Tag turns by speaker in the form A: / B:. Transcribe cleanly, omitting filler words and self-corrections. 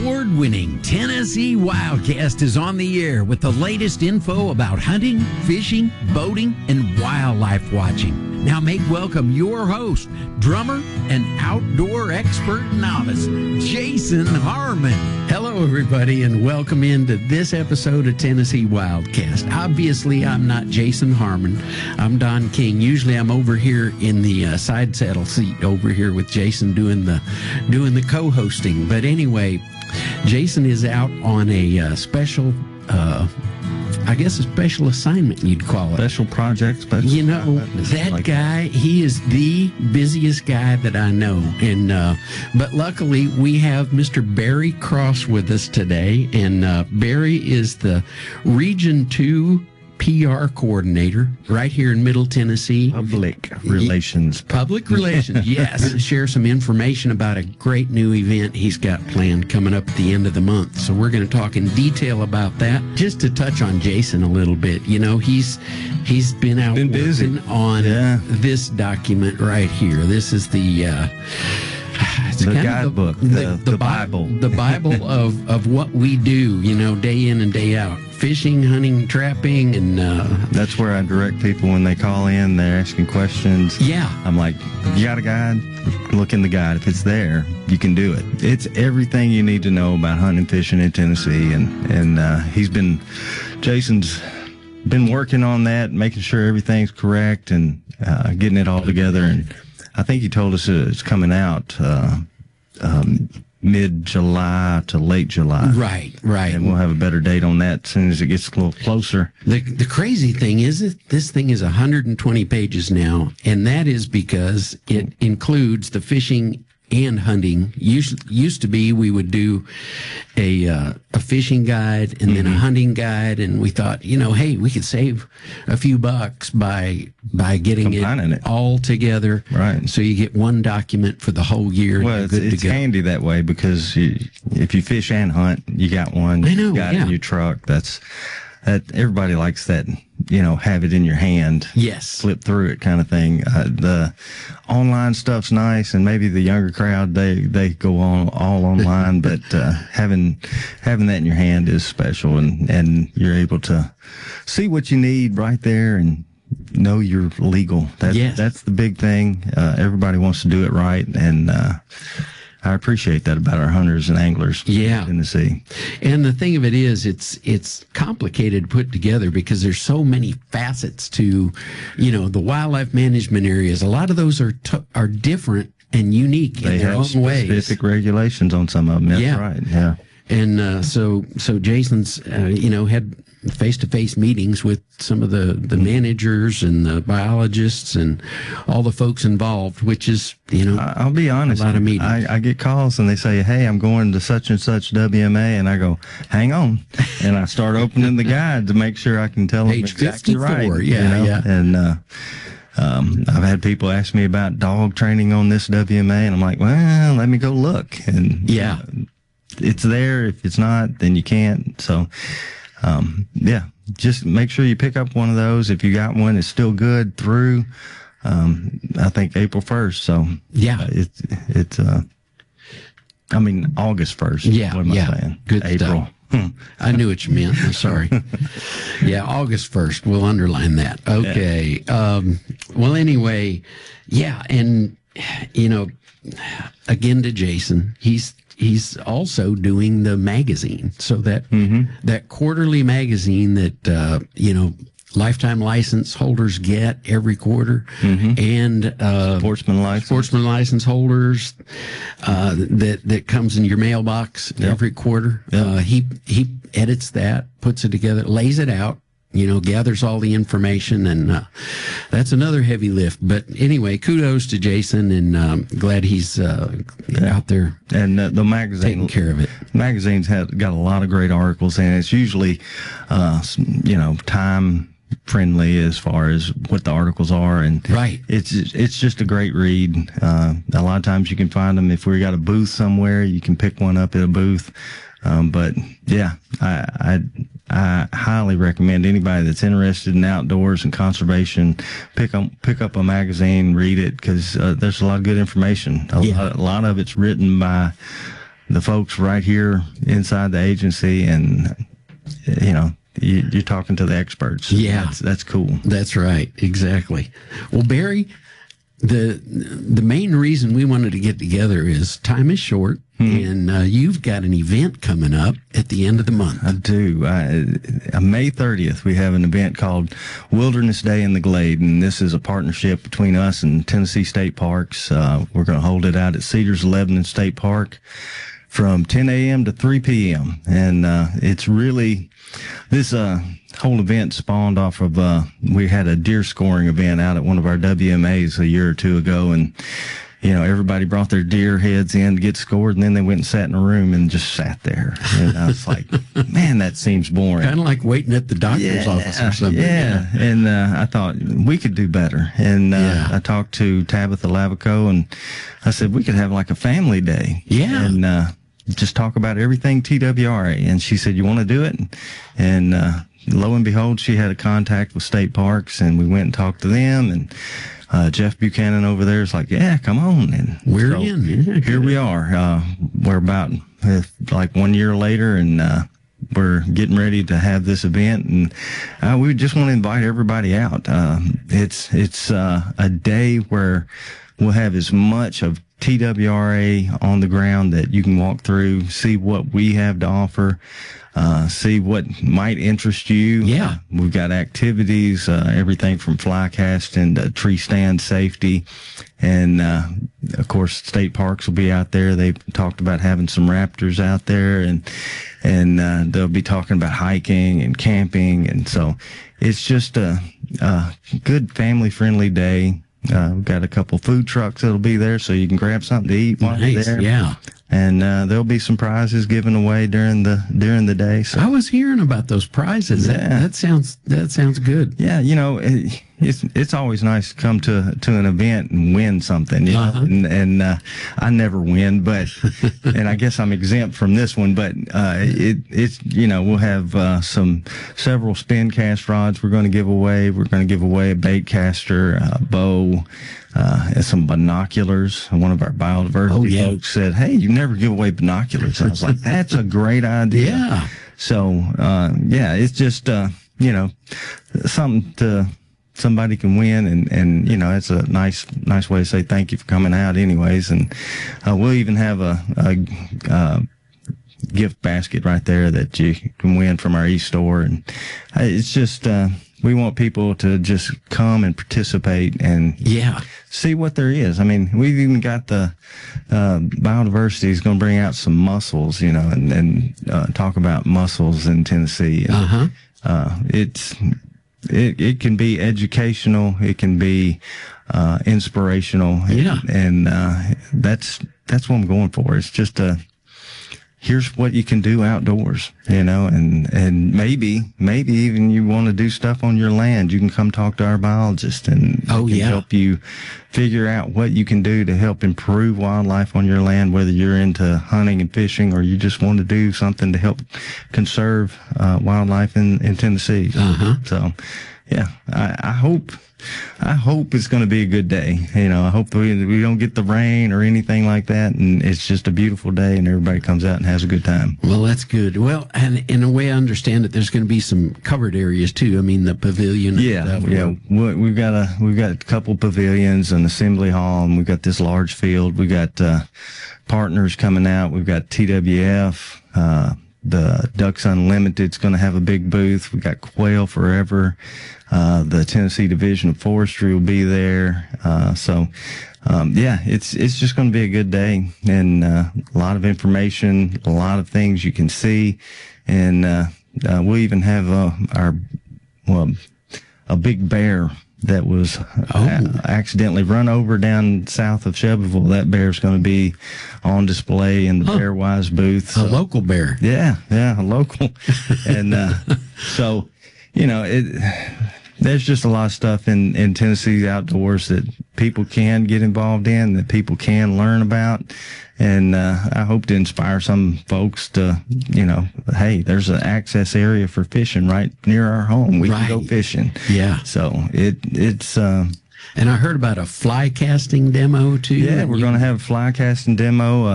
A: award-winning Tennessee Wildcast is on the air with the latest info about hunting, fishing, boating, and wildlife watching. Now make welcome your host, drummer and outdoor expert novice, Jason Harmon. Hello, everybody, and welcome into this episode of Tennessee Wildcast. Obviously, I'm not Jason Harmon. I'm Don King. Usually, I'm over here in the side saddle seat over here with Jason doing the co-hosting. But anyway, Jason is out on a special, I guess a special assignment, you'd call it.
B: Special project.
A: You know, that guy, he is the busiest guy that I know. And but luckily, we have Mr. Barry Cross with us today. And Barry is the Region 2 PR coordinator right here in Middle Tennessee.
B: Public relations.
A: Public relations, yes. Share some information about a great new event he's got planned coming up at the end of the month. So we're going to talk in detail about that. Just to touch on Jason a little bit, you know, he's been out working on this document right here. This is the it's
B: the guidebook, the Bible.
A: The Bible of what we do, you know, day in and day out. Fishing, hunting, trapping, and
B: that's where I direct people when they call in. They're asking questions.
A: Yeah.
B: I'm like, you got a guide? Look in the guide. If it's there, you can do it. It's everything you need to know about hunting and fishing in Tennessee. And Jason's been working on that, making sure everything's correct and getting it all together. And I think he told us it's coming out mid-July to late July.
A: Right.
B: And we'll have a better date on that as soon as it gets a little closer.
A: The crazy thing is that this thing is 120 pages now, and that is because it includes the fishing and hunting. Used to be we would do a fishing guide and then a hunting guide, and we thought, you know, hey, we could save a few bucks by getting it all together.
B: Right.
A: So you get one document for the whole year.
B: Well, it's handy that way because if you fish and hunt, you got one.
A: I know.
B: You got it in your truck. That everybody likes that. You know, have it in your hand.
A: Yes.
B: Flip through it kind of thing. The online stuff's nice, and maybe the younger crowd, they go on all online, but having that in your hand is special, and you're able to see what you need right there and know you're legal. That's the big thing. Everybody wants to do it right, and I appreciate that about our hunters and anglers in Tennessee.
A: And the thing of it is, it's complicated to put together because there's so many facets to, you know, the wildlife management areas. A lot of those are different and unique in their own ways.
B: They have specific regulations on some of them. That's right. Yeah.
A: And so Jason's, you know, had face-to-face meetings with some of the managers and the biologists and all the folks involved, which is, you know,
B: I'll be honest,
A: a lot of meetings.
B: I get calls and they say, hey, I'm going to such and such WMA, and I go, hang on, and I start opening the guide to make sure I can tell them
A: Page
B: exactly
A: 54,
B: right.
A: Yeah.
B: And I've had people ask me about dog training on this WMA, and I'm like, well, let me go look. And it's there. If it's not, then you can't. So, just make sure you pick up one of those. If you got one, it's still good through, I think April 1st. So it's August 1st.
A: Yeah.
B: What am I saying?
A: Good
B: April.
A: stuff. I knew what you meant. I'm sorry. August 1st. We'll underline that. Okay. Yeah. Well, anyway, and, you know, again to Jason, he's also doing the magazine. So that quarterly magazine that, you know, lifetime license holders get every quarter, and
B: sportsman
A: license holders that comes in your mailbox every quarter. He edits that, puts it together, lays it out, you know, gathers all the information, and that's another heavy lift. But anyway, kudos to Jason, and glad he's out there
B: and the magazine
A: taking care of it.
B: Magazine's got a lot of great articles, and it's usually time friendly as far as what the articles are, and it's just a great read. A lot of times you can find them if we got a booth somewhere, you can pick one up at a booth. But I highly recommend anybody that's interested in outdoors and conservation, pick up a magazine, read it, because there's a lot of good information. A lot of it's written by the folks right here inside the agency, and you're talking to the experts.
A: Yeah,
B: that's cool.
A: That's right, exactly. Well, Barry, the main reason we wanted to get together is time is short, and you've got an event coming up at the end of the month.
B: I do. On May 30th, we have an event called Wilderness Day in the Glade, and this is a partnership between us and Tennessee State Parks. We're going to hold it out at Cedars Lebanon State Park from 10 a.m. to 3 p.m. And it's really this whole event spawned off of we had a deer scoring event out at one of our WMAs a year or two ago, and everybody brought their deer heads in to get scored, and then they went and sat in a room and just sat there. And I was like, man, that seems boring.
A: Kind of like waiting at the doctor's office or something.
B: Yeah. And I thought we could do better. And I talked to Tabitha Lavico, and I said we could have like a family day.
A: Yeah.
B: And just talk about everything TWRA. And she said, you want to do it? And lo and behold, she had a contact with State Parks, and we went and talked to them, and Jeff Buchanan over there is like, yeah, come on. And
A: we're
B: so
A: in. Yeah,
B: here we are. We're about like 1 year later, and we're getting ready to have this event, and we just want to invite everybody out. It's a day where we'll have as much of TWRA on the ground that you can walk through, see what we have to offer, see what might interest you.
A: Yeah.
B: We've got activities, everything from fly casting to tree stand safety. And, of course, State Parks will be out there. They've talked about having some raptors out there, and they'll be talking about hiking and camping. And so it's just a good family friendly day. We've got a couple food trucks that'll be there, so you can grab something to eat while you're there.
A: Yeah.
B: And there'll be some prizes given away during the day. So
A: I was hearing about those prizes.
B: Yeah.
A: That sounds good.
B: Yeah, it's always nice to come to an event and win something. And I never win, but and I guess I'm exempt from this one. But it's we'll have several spin cast rods we're going to give away. We're going to give away a bait caster, a bow. And some binoculars. One of our biodiversity folks said, hey, you never give away binoculars. I was like, that's a great idea.
A: Yeah.
B: So, it's just, something to somebody can win. And it's a nice way to say thank you for coming out anyways. And, we'll even have a gift basket right there that you can win from our e-store. And it's just, we want people to just come and participate and see what there is. I mean, we've even got the biodiversity is going to bring out some mussels, and talk about mussels in Tennessee. It can be educational. It can be inspirational.
A: Yeah.
B: And that's what I'm going for. It's just here's what you can do outdoors, and maybe even you want to do stuff on your land. You can come talk to our biologist, and they can help you figure out what you can do to help improve wildlife on your land, whether you're into hunting and fishing or you just want to do something to help conserve wildlife in Tennessee. So, yeah, I hope it's going to be a good day. I hope we don't get the rain or anything like that, and it's just a beautiful day, and everybody comes out and has a good time.
A: Well, that's good. Well, and in a way I understand that there's going to be some covered areas too. I mean, the pavilion.
B: Yeah. We've got a couple pavilions, an assembly hall, and we've got this large field. We got partners coming out. We've got TWF. The Ducks Unlimited's going to have a big booth. We got Quail Forever. The Tennessee Division of Forestry will be there. It's just going to be a good day, and a lot of information, a lot of things you can see, and we'll even have a big bear that was accidentally run over down south of Shelbyville. That bear's going to be on display in the Bearwise booth.
A: So. A local bear.
B: Yeah, a local. And so, there's just a lot of stuff in Tennessee outdoors that people can get involved in, that people can learn about. And I hope to inspire some folks to, hey, there's an access area for fishing right near our home. We can go fishing.
A: Yeah.
B: So it's
A: and I heard about a fly casting demo too.
B: Yeah, we're going to have a fly casting demo.